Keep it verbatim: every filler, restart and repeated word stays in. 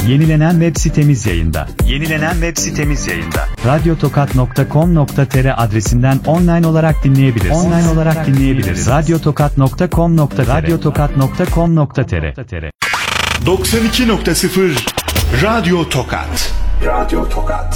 Yenilenen web sitemiz yayında. Yenilenen web sitemiz yayında. radyotokat nokta com nokta tr adresinden online olarak dinleyebilirsiniz. Online olarak dinleyebiliriz. radyotokat nokta com nokta tr radyotokat nokta com nokta tr doksan iki nokta sıfır Radyo Tokat. Radyo Tokat.